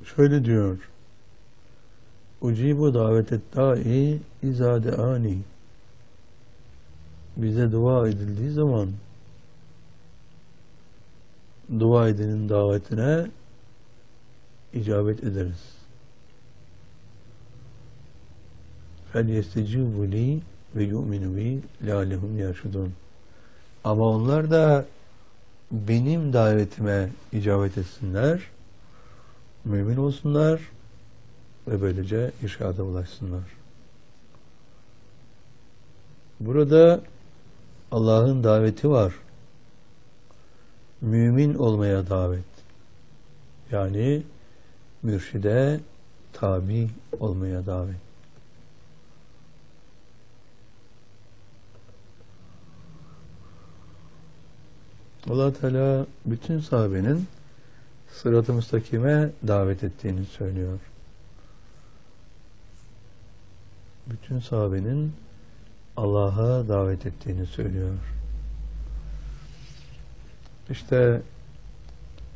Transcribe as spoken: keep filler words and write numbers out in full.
şöyle diyor: Ucibu davetet da'i izâ de'âni. Bize dua edildiği zaman dua edenin davetine icabet ederiz. Fel yestecibu li ve yu'minu bi lâlehum yerşudun. Ama onlar da benim davetime icabet etsinler, mümin olsunlar ve böylece irşada ulaşsınlar. Burada Allah'ın daveti var. Mümin olmaya davet. Yani mürşide tabi olmaya davet. Allah Teala bütün sahabenin sırat-ı müstakime davet ettiğini söylüyor. Bütün sahabenin Allah'a davet ettiğini söylüyor. İşte